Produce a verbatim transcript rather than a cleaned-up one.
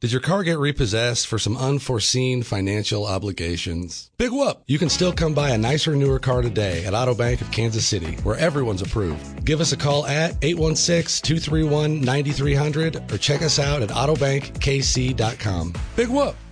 Did your car get repossessed for some unforeseen financial obligations? Big whoop! You can still come buy a nicer, newer car today at Auto Bank of Kansas City, where everyone's approved. Give us a call at eight one six, two three one, nine three zero zero or check us out at auto bank k c dot com. Big whoop!